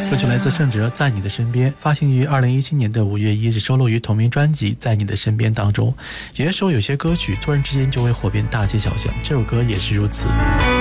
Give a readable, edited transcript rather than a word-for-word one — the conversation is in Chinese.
歌曲来自盛哲，在你的身边，发行于2017年的5月1日，收录于同名专辑《在你的身边》当中。有些时候，有些歌曲突然之间就会火遍大街小巷，这首歌也是如此。